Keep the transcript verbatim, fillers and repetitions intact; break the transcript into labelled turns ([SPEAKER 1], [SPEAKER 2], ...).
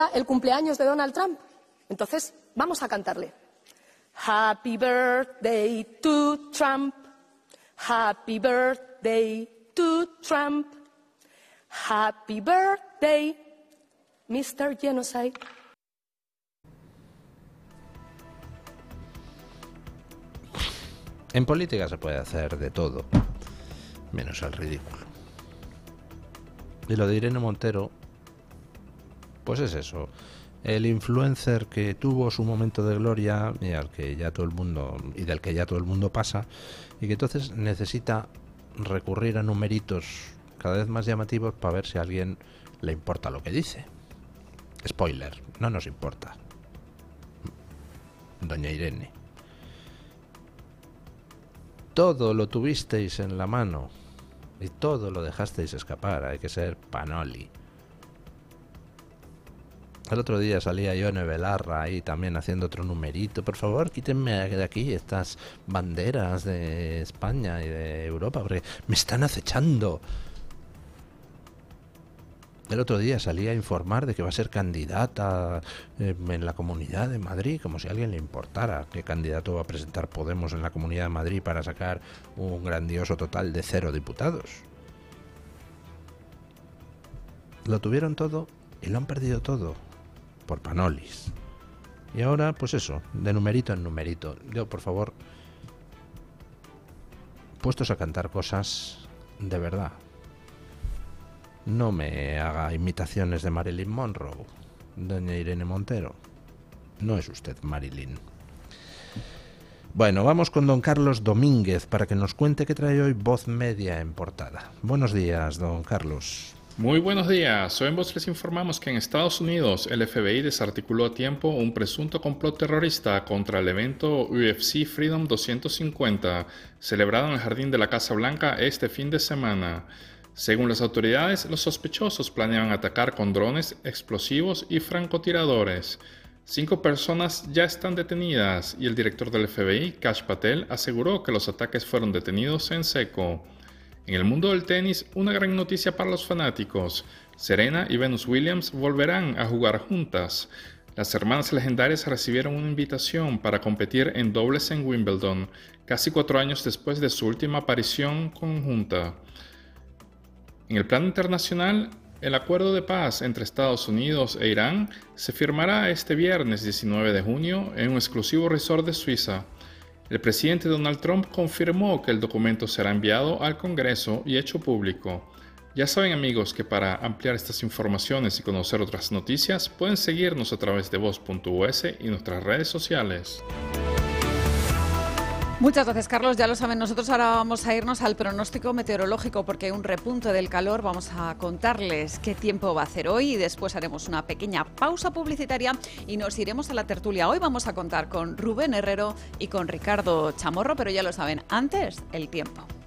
[SPEAKER 1] el cumpleaños de Donald Trump. Entonces, vamos a cantarle. Happy birthday to Trump. Happy birthday to Trump. Happy birthday, mister Genocide.
[SPEAKER 2] En política se puede hacer de todo, menos el ridículo. Y lo de Irene Montero, pues es eso, el influencer que tuvo su momento de gloria y al que ya todo el mundo y del que ya todo el mundo pasa, y que entonces necesita recurrir a numeritos cada vez más llamativos para ver si a alguien le importa lo que dice. Spoiler, no nos importa. Doña Irene. Todo lo tuvisteis en la mano y todo lo dejasteis escapar. Hay que ser panoli. El otro día salía Ione Belarra ahí también haciendo otro numerito. Por favor, quítenme de aquí estas banderas de España y de Europa porque me están acechando. El otro día salía a informar de que va a ser candidata eh, en la Comunidad de Madrid, como si a alguien le importara qué candidato va a presentar Podemos en la Comunidad de Madrid para sacar un grandioso total de cero diputados. Lo tuvieron todo y lo han perdido todo por panolis. Y ahora, pues eso, de numerito en numerito. Yo, por favor, puestos a cantar cosas de verdad. No me haga imitaciones de Marilyn Monroe, doña Irene Montero. No es usted Marilyn. Bueno, vamos con don Carlos Domínguez para que nos cuente qué trae hoy Voz Media en portada. Buenos días, don Carlos.
[SPEAKER 3] Muy buenos días. Hoy en Voz les informamos que en Estados Unidos el F B I desarticuló a tiempo un presunto complot terrorista contra el evento U F C Freedom doscientos cincuenta, celebrado en el Jardín de la Casa Blanca este fin de semana. Según las autoridades, los sospechosos planeaban atacar con drones, explosivos y francotiradores. Cinco personas ya están detenidas y el director del F B I, Kash Patel, aseguró que los ataques fueron detenidos en seco. En el mundo del tenis, una gran noticia para los fanáticos. Serena y Venus Williams volverán a jugar juntas. Las hermanas legendarias recibieron una invitación para competir en dobles en Wimbledon, casi cuatro años después de su última aparición conjunta. En el plano internacional, el acuerdo de paz entre Estados Unidos e Irán se firmará este viernes diecinueve de junio en un exclusivo resort de Suiza. El presidente Donald Trump confirmó que el documento será enviado al Congreso y hecho público. Ya saben, amigos, que para ampliar estas informaciones y conocer otras noticias pueden seguirnos a través de voz punto u es y nuestras redes sociales.
[SPEAKER 4] Muchas gracias, Carlos. Ya lo saben, nosotros ahora vamos a irnos al pronóstico meteorológico porque hay un repunte del calor. Vamos a contarles qué tiempo va a hacer hoy y después haremos una pequeña pausa publicitaria y nos iremos a la tertulia. Hoy vamos a contar con Rubén Herrero y con Ricardo Chamorro, pero ya lo saben, antes el tiempo.